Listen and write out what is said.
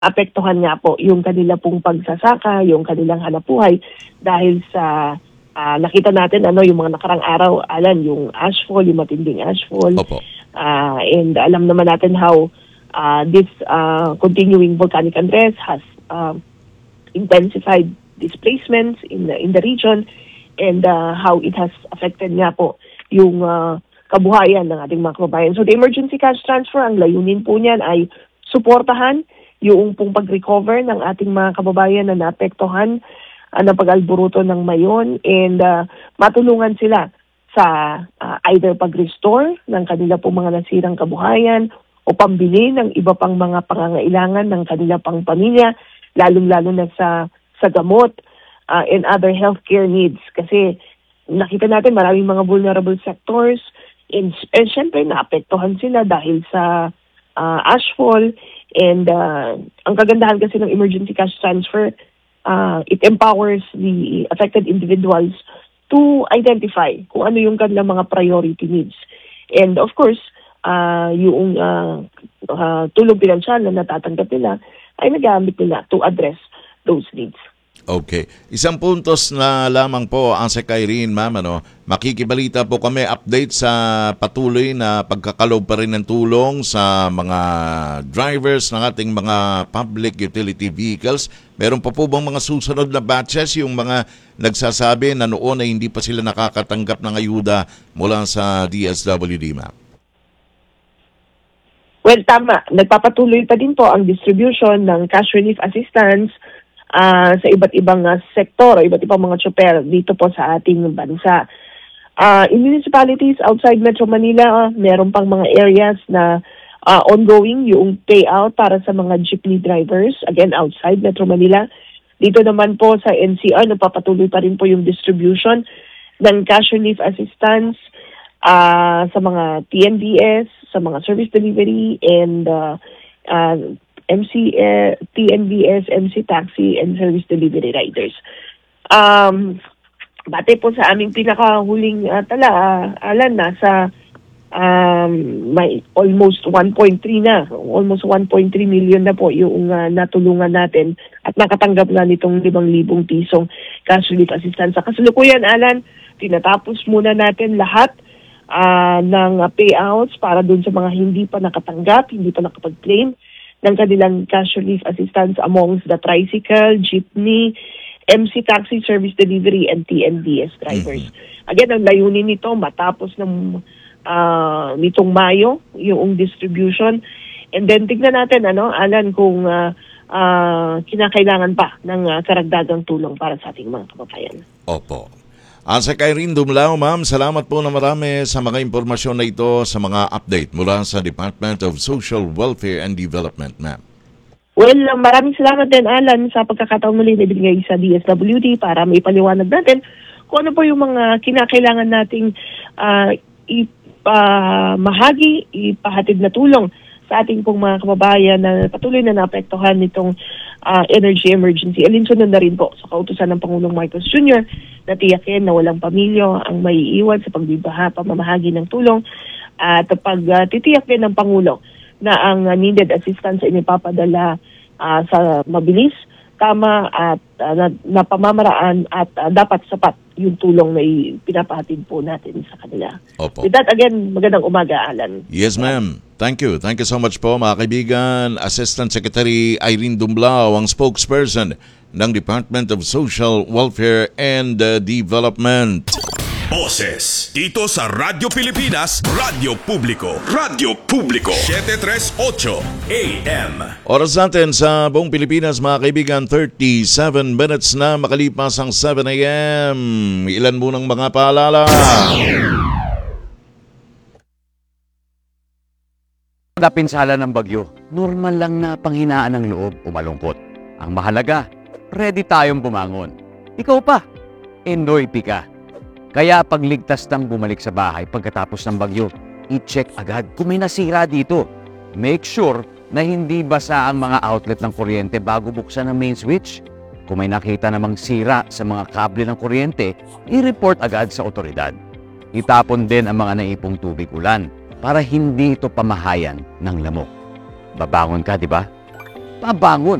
apektuhan nga po yung kanila pong pagsasaka, yung kanilang hanapbuhay dahil sa nakita natin yung mga nakarang araw, Alan, yung ashfall, yung matinding ashfall. Opo. And alam naman natin how this continuing volcanic unrest has intensified displacements in the region and how it has affected nga po yung kabuhayan ng ating mga kababayan. So the emergency cash transfer, ang layunin po niyan ay suportahan yung pong pag-recover ng ating mga kababayan na naapektuhan ng pag-alburuto ng Mayon and matulungan sila sa either pag-restore ng kanila pong mga nasirang kabuhayan o pambili ng iba pang mga pangangailangan ng kanila pang pamilya, lalong-lalo na sa gamot and other healthcare needs. Kasi nakita natin maraming mga vulnerable sectors and syempre naapektuhan sila dahil sa ashfall and ang kagandahan kasi ng emergency cash transfer, it empowers the affected individuals to identify kung ano yung kanilang mga priority needs. And of course, yung tulong pinansyal na natatanggap nila ay nagamit nila to address those needs. Okay. Isang puntos na lamang po, Ase Irene, ma'am, makikibalita po kami update sa patuloy na pagkakalob pa rin ng tulong sa mga drivers ng ating mga public utility vehicles. Meron pa po bang mga susunod na batches, yung mga nagsasabi na noon ay hindi pa sila nakakatanggap ng ayuda mula sa DSWD, ma'am? Well, tama. Nagpapatuloy pa din po ang distribution ng cash relief assistance sa iba't ibang sektor o iba't ibang mga tsoper dito po sa ating bansa. In municipalities outside Metro Manila, meron pang mga areas na ongoing yung payout para sa mga jeepney drivers, again, outside Metro Manila. Dito naman po sa NCR, napapatuloy pa rin po yung distribution ng cash relief assistance sa mga TNVS, sa mga service delivery, and TNVS, MC Taxi, and Service Delivery Riders. Bate po sa aming pinakahuling tala, Alan, nasa may almost 1.3 na, almost 1.3 million na po yung natulungan natin at nakatanggap na nitong 5,000 pisong cash relief assistance. Sa kasalukuyan, Alan, tinatapos muna natin lahat ng payouts para dun sa mga hindi pa nakatanggap, hindi pa nakapag-claim ng kanilang cash relief assistance amongst the tricycle, jeepney, MC Taxi, Service Delivery, and TNVS drivers. Again, ang layunin nito, matapos ng nitong Mayo, yung distribution. And then, tignan natin, Alan, kung kinakailangan pa ng karagdagang tulong para sa ating mga kababayan. Opo. Ase Irene Dumlao, ma'am, salamat po na marami sa mga impormasyon na ito sa mga update mula sa Department of Social Welfare and Development, ma'am. Well, maraming salamat din, Alan, sa pagkakataon muli na ibigay sa DSWD para may paliwanag natin kung ano po yung mga kinakailangan nating ipahatid na tulong sa ating pong mga kababayan na patuloy na naapektuhan nitong energy emergency. Alinsunod na rin po sa kautusan ng Pangulong Marcos Jr. na tiyakin na walang pamilya ang maiiwan sa pamamahagi ng tulong at titiyak din ng Pangulo na ang needed assistance ay ipapadala sa mabilis, tama at na pamamaraan at dapat sapat yung tulong na pinapahatid po natin sa kanila. Opo. With that, again, magandang umaga, Alan. Yes, ma'am. Thank you. Thank you so much po, mga kaibigan. Assistant Secretary Irene Dumlao, ang spokesperson ng Department of Social Welfare and Development. Boses dito sa Radyo Pilipinas, Radyo Publiko. Radyo Publiko 738 AM. Oras natin sa buong Pilipinas, mga kaibigan, 37 minutes na makalipas ang 7 AM. Ilan munang mga paalala? Napinsala ng bagyo, normal lang na panghinaan ng loob o malungkot. Ang mahalaga, ready tayong bumangon. Ikaw pa, Enoy Pika. Kaya pagligtas ng bumalik sa bahay pagkatapos ng bagyo, i-check agad kung may nasira dito. Make sure na hindi basa ang mga outlet ng kuryente bago buksan ang main switch. Kung may nakita namang sira sa mga kable ng kuryente, i-report agad sa otoridad. Itapon din ang mga naipong tubig ulan para hindi ito pamahayan ng lamok. Babangon ka, di ba? pabangon